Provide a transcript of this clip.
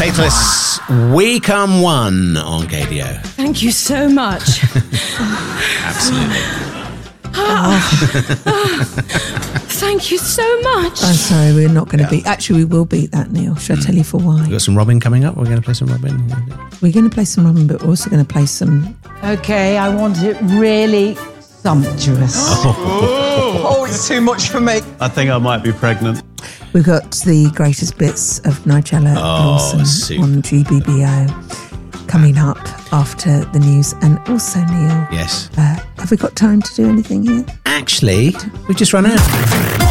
Faithless, We Come One on KDO. Thank you so much. Absolutely. Thank you so much. I'm sorry, we're not going to beat... Actually, we will beat that, Neil. Should I tell you for why? We've got some Robin coming up. We're going to play some Robin. We're going to play some Robin, but we're also going to play some... Okay, I want it really sumptuous. Oh, it's too much for me. I think I might be pregnant. We've got the greatest bits of Nigella Lawson super. on GBBO coming up after the news. And also, Neil, Yes. have we got time to do anything here? Actually, we've just run out.